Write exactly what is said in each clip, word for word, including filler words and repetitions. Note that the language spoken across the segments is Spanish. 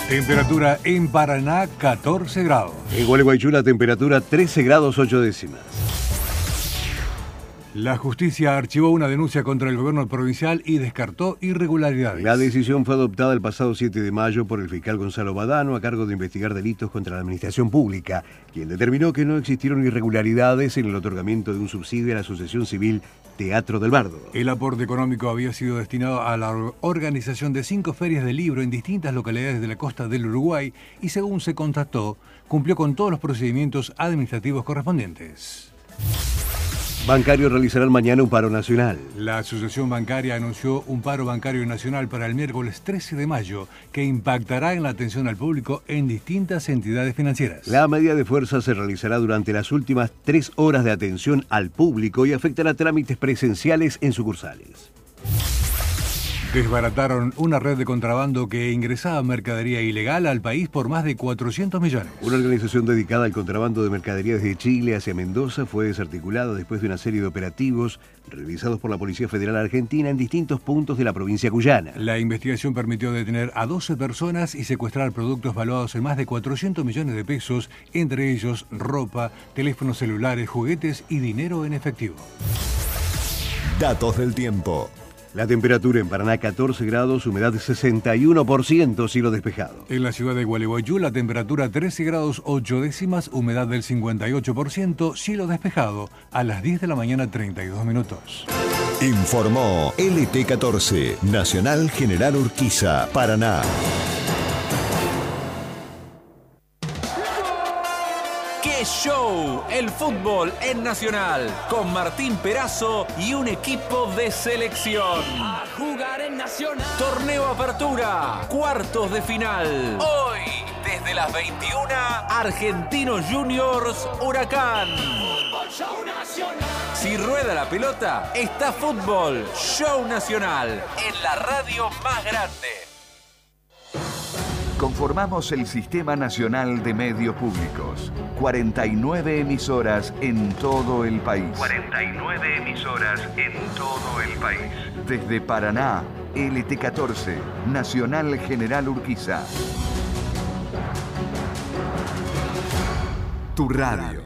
Temperatura en Paraná, catorce grados. En Gualeguaychú la temperatura trece grados ocho décimas. La justicia archivó una denuncia contra el gobierno provincial y descartó irregularidades. La decisión fue adoptada el pasado siete de mayo por el fiscal Gonzalo Badano a cargo de investigar delitos contra la administración pública, quien determinó que no existieron irregularidades en el otorgamiento de un subsidio a la Asociación Civil Teatro del Bardo. El aporte económico había sido destinado a la organización de cinco ferias de libro en distintas localidades de la costa del Uruguay y, según se constató, cumplió con todos los procedimientos administrativos correspondientes. Bancarios realizarán mañana un paro nacional. La Asociación Bancaria anunció un paro bancario nacional para el miércoles trece de mayo que impactará en la atención al público en distintas entidades financieras. La medida de fuerza se realizará durante las últimas tres horas de atención al público y afectará trámites presenciales en sucursales. Desbarataron una red de contrabando que ingresaba mercadería ilegal al país por más de cuatrocientos millones. Una organización dedicada al contrabando de mercadería desde Chile hacia Mendoza fue desarticulada después de una serie de operativos realizados por la Policía Federal Argentina en distintos puntos de la provincia cuyana. La investigación permitió detener a doce personas y secuestrar productos valuados en más de cuatrocientos millones de pesos, entre ellos ropa, teléfonos celulares, juguetes y dinero en efectivo. Datos del tiempo. La temperatura en Paraná catorce grados, humedad sesenta y uno por ciento, cielo despejado. En la ciudad de Gualeguaychú la temperatura trece grados ocho décimas, humedad del cincuenta y ocho por ciento, cielo despejado, a las diez de la mañana treinta y dos minutos. Informó L T catorce, Nacional General Urquiza, Paraná. ¡Qué show! El fútbol en Nacional, con Martín Perazo y un equipo de selección. A jugar en Nacional. Torneo Apertura, cuartos de final. Hoy, desde las veintiuna, Argentinos Juniors Huracán. Fútbol Show Nacional. Si rueda la pelota, está Fútbol Show Nacional, en la radio más grande. Conformamos el Sistema Nacional de Medios Públicos. cuarenta y nueve emisoras en todo el país. cuarenta y nueve emisoras en todo el país. Desde Paraná, L T catorce, Nacional General Urquiza. Tu radio.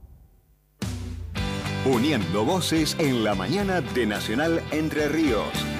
Uniendo voces en la mañana de Nacional Entre Ríos.